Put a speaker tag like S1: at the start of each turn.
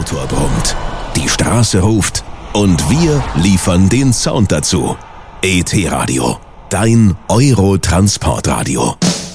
S1: Motor brummt, die Straße ruft und wir liefern den Sound dazu. ET Radio, dein Euro-Transportradio.